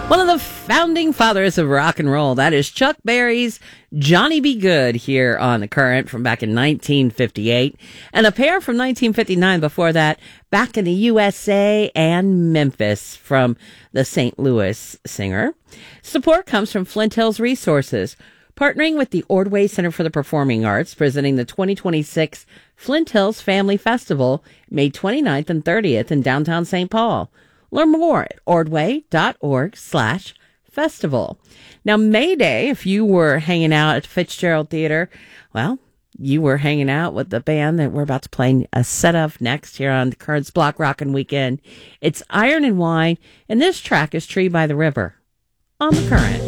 One of the founding fathers of rock and roll. That is Chuck Berry's Johnny B. Good here on The Current from back in 1958. And a pair from 1959 before that, back in the USA and Memphis from the St. Louis singer. Support comes from Flint Hills Resources, partnering with the Ordway Center for the Performing Arts, presenting the 2026 Flint Hills Family Festival, May 29th and 30th in downtown St. Paul. Learn more at ordway.org/festival. Now, May Day, if you were hanging out at Fitzgerald Theater, well, you were hanging out with the band that we're about to play a set of next here on the Current's Block Rockin' Weekend. It's Iron and Wine, and this track is Tree by the River on The Current.